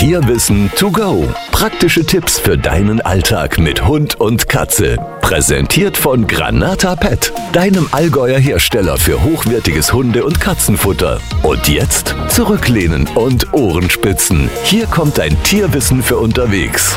Tierwissen to go. Praktische Tipps für deinen Alltag mit Hund und Katze. Präsentiert von Granata Pet, deinem Allgäuer Hersteller für hochwertiges Hunde- und Katzenfutter. Und jetzt zurücklehnen und Ohrenspitzen. Hier kommt dein Tierwissen für unterwegs.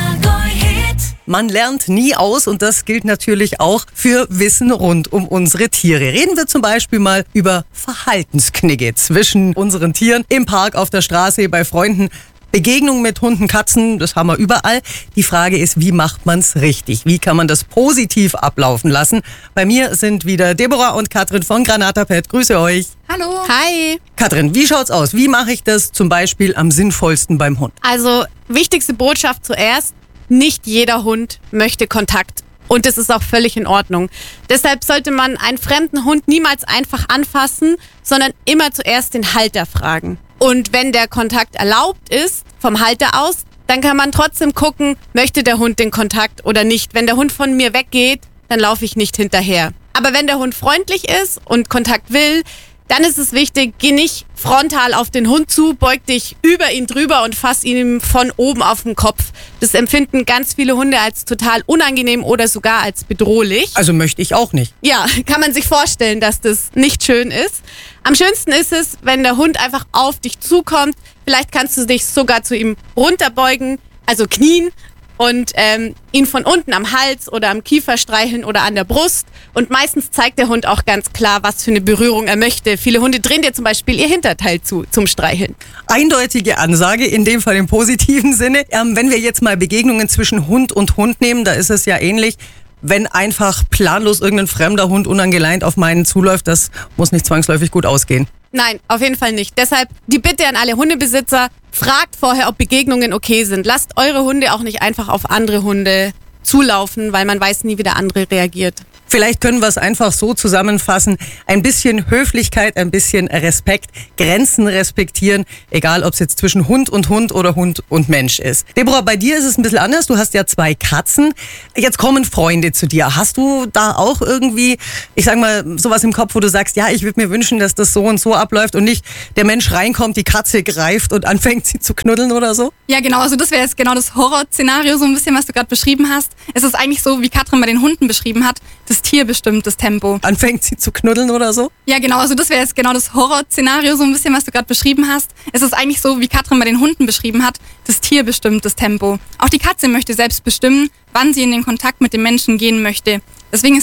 Man lernt nie aus und das gilt natürlich auch für Wissen rund um unsere Tiere. Reden wir zum Beispiel mal über Verhaltensknigge zwischen unseren Tieren im Park, auf der Straße, bei Freunden. Begegnungen mit Hunden, Katzen, das haben wir überall. Die Frage ist, wie macht man's richtig? Wie kann man das positiv ablaufen lassen? Bei mir sind wieder Deborah und Katrin von Granata Pet. Grüße euch. Hallo. Hi. Katrin, wie schaut's aus? Wie mache ich das zum Beispiel am sinnvollsten beim Hund? Also, wichtigste Botschaft zuerst: Nicht jeder Hund möchte Kontakt. Und das ist auch völlig in Ordnung. Deshalb sollte man einen fremden Hund niemals einfach anfassen, sondern immer zuerst den Halter fragen. Und wenn der Kontakt erlaubt ist, vom Halter aus, dann kann man trotzdem gucken, möchte der Hund den Kontakt oder nicht. Wenn der Hund von mir weggeht, dann laufe ich nicht hinterher. Aber wenn der Hund freundlich ist und Kontakt will, dann ist es wichtig, geh nicht frontal auf den Hund zu, beug dich über ihn drüber und fass ihn von oben auf den Kopf. Das empfinden ganz viele Hunde als total unangenehm oder sogar als bedrohlich. Also möchte ich auch nicht. Ja, kann man sich vorstellen, dass das nicht schön ist. Am schönsten ist es, wenn der Hund einfach auf dich zukommt. Vielleicht kannst du dich sogar zu ihm runterbeugen, also knien, und ihn von unten am Hals oder am Kiefer streicheln oder an der Brust. Und meistens zeigt der Hund auch ganz klar, was für eine Berührung er möchte. Viele Hunde drehen dir zum Beispiel ihr Hinterteil zum Streicheln. Eindeutige Ansage, in dem Fall im positiven Sinne. Wenn wir jetzt mal Begegnungen zwischen Hund und Hund nehmen, da ist es ja ähnlich. Wenn einfach planlos irgendein fremder Hund unangeleint auf meinen zuläuft, das muss nicht zwangsläufig gut ausgehen. Nein, auf jeden Fall nicht. Deshalb die Bitte an alle Hundebesitzer: Fragt vorher, ob Begegnungen okay sind. Lasst eure Hunde auch nicht einfach auf andere Hunde zulaufen, weil man weiß nie, wie der andere reagiert. Vielleicht können wir es einfach so zusammenfassen. Ein bisschen Höflichkeit, ein bisschen Respekt, Grenzen respektieren, egal ob es jetzt zwischen Hund oder Hund und Mensch ist. Deborah, bei dir ist es ein bisschen anders. Du hast ja 2 Katzen. Jetzt kommen Freunde zu dir. Hast du da auch irgendwie, ich sag mal, sowas im Kopf, wo du sagst, ja, ich würde mir wünschen, dass das so und so abläuft und nicht der Mensch reinkommt, die Katze greift und anfängt, sie zu knuddeln oder so? Ja, genau. Also das wäre jetzt genau das Horrorszenario, so ein bisschen, was du gerade beschrieben hast. Es ist eigentlich so, wie Katrin bei den Hunden beschrieben hat. Das Tier bestimmt das Tempo. Anfängt sie zu knuddeln oder so? Ja, genau. Also das wäre jetzt genau das Horrorszenario, so ein bisschen, was du gerade beschrieben hast. Es ist eigentlich so, wie Katrin bei den Hunden beschrieben hat. Das Tier bestimmt das Tempo. Auch die Katze möchte selbst bestimmen, wann sie in den Kontakt mit dem Menschen gehen möchte. Deswegen